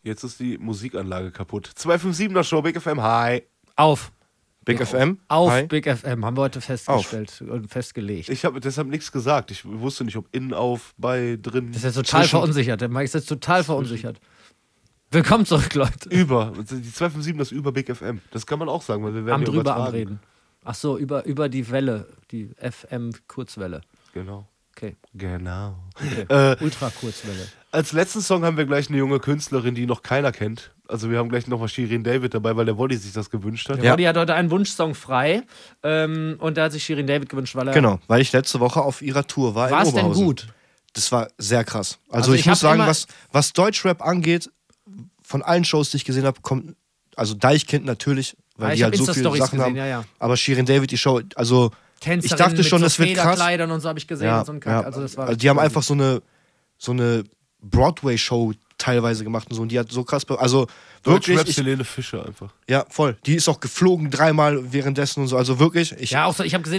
Jetzt ist die Musikanlage kaputt. 257er Show, Big FM, hi. Auf. Big FM? Auf Hi. Big FM haben wir heute festgestellt und festgelegt. Ich habe deshalb nichts gesagt. Ich wusste nicht, ob innen, auf, bei, drin. Das ist jetzt total verunsichert. Der Mike ist jetzt total verunsichert. Willkommen zurück, Leute. Über. Die 257 ist über Big FM. Das kann man auch sagen, weil wir werden Am ja drüber übertragen. am Reden. Ach so, über die Welle. Die FM-Kurzwelle. Genau. Okay. Genau. Ultra-Kurzwelle. Als letzten Song haben wir gleich eine junge Künstlerin, die noch keiner kennt. Also wir haben gleich nochmal Shirin David dabei, weil der Wolli sich das gewünscht hat. Der Wolli hat heute einen Wunschsong frei. Und da hat sich Shirin David gewünscht, weil er... Genau, weil ich letzte Woche auf ihrer Tour war in War es denn Oberhausen. gut? Das war sehr krass. Also ich ich muss hab sagen, immer- was Deutschrap angeht, von allen Shows, die ich gesehen habe, kommt, also Deichkind natürlich, weil ich die hab halt so viele Insta-Stories Sachen gesehen, haben. ja. Aber Shirin David, die Show, also Tänzerin ich dachte schon, mit das so wird krass. Federkleidern und so habe ich gesehen. Ja, und so ein Kack. ja. Also das war Also die haben einfach so eine Broadway-Show teilweise gemacht und so. Und die hat so krass, also wirklich, Deutschrap Helene Fischer einfach. ja, voll. Die ist auch geflogen 3-mal währenddessen und so. Also wirklich, Ja, auch so, ich habe gesehen,